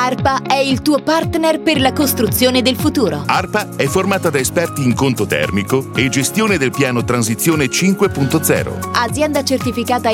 ARPA è il tuo partner per la costruzione del futuro. ARPA è formata da esperti in conto termico e gestione del piano Transizione 5.0. Azienda certificata